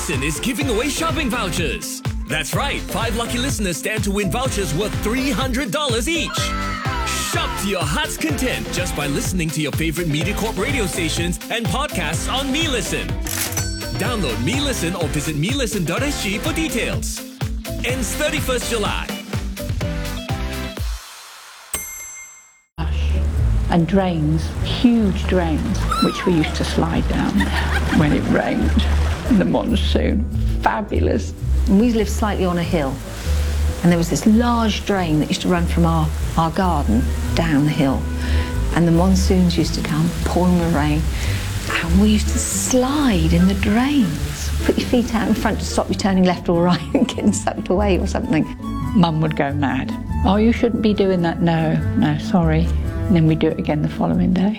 Listen is giving away shopping vouchers. That's right, 5 lucky listeners stand to win vouchers worth $300 each. Shop to your heart's content just by listening to your favorite MediaCorp radio stations and podcasts on MeListen. Download MeListen or visit melisten.sg for details. Ends 31st July. And drains, huge drains, which we used to slide down when it rained in the monsoon. Fabulous. We lived slightly on a hill, and there was this large drain that used to run from our garden down the hill. And the monsoons used to come, pouring the rain, and we used to slide in the drains. Put your feet out in front to stop you turning left or right and getting sucked away or something. Mum would go mad. Oh, you shouldn't be doing that. No, sorry. And then we do it again the following day.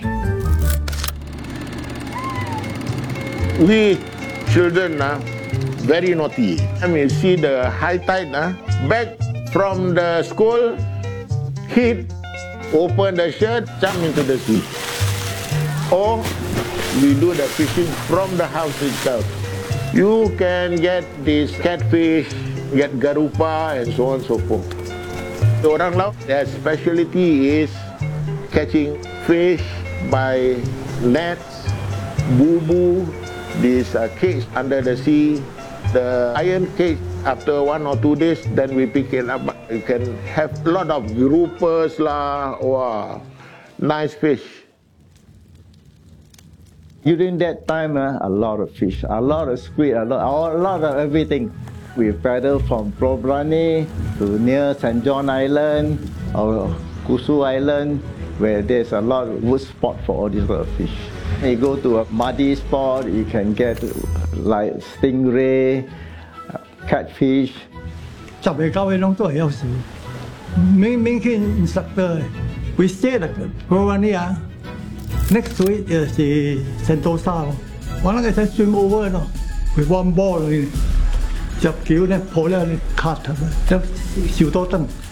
We children very naughty. I mean, see the high tide back from the school, hit, open the shirt, jump into the sea. Or we do the fishing from the house itself. You can get this catfish, get garupa, and so on and so forth. The orang laut, their specialty is catching fish by nets, bubu, this cage under the sea, the iron cage. After 1 or 2 days, then we pick it up. You can have a lot of groupers lah, wow, nice fish. During that time, a lot of fish, a lot of squid, a lot of everything. We paddle from Probrani to near St. John Island or Kusu Island, where there's a lot of good spot for all these kind of fish. You go to a muddy spot, you can get like stingray, catfish. 十個教會攏做有時，明顯 instructor， we stay at Probrani next week 是 Sentosa 咯，我那個才 swim over 咯，佢 one ball 嚟，入橋咧破咧 cut 咁，就少多燈。